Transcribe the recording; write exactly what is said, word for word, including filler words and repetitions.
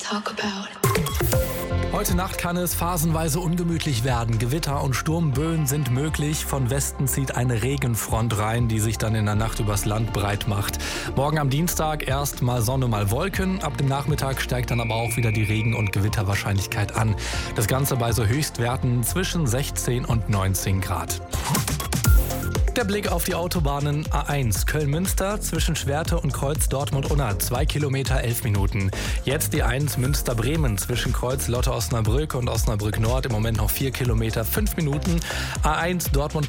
talk about. Heute Nacht kann es phasenweise ungemütlich werden. Gewitter und Sturmböen sind möglich. Von Westen zieht eine Regenfront rein, die sich dann in der Nacht übers Land breit macht. Morgen am Dienstag erst mal Sonne, mal Wolken. Ab dem Nachmittag steigt dann aber auch wieder die Regen- und Gewitterwahrscheinlichkeit an. Das Ganze bei so Höchstwerten zwischen sechzehn und neunzehn Grad. Der Blick auf die Autobahnen A eins Köln-Münster zwischen Schwerte und Kreuz Dortmund-Unna, zwei Kilometer, elf Minuten. Jetzt die eins Münster-Bremen zwischen Kreuz Lotte-Osnabrück und Osnabrück-Nord, im Moment noch vier Kilometer, fünf Minuten. A eins Dortmund